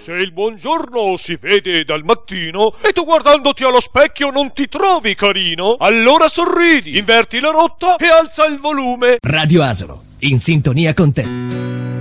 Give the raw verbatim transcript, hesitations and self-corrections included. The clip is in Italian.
Se il buongiorno si vede dal mattino e tu guardandoti allo specchio non ti trovi carino, allora sorridi, inverti la rotta e alza il volume. Radio Asolo, in sintonia con te.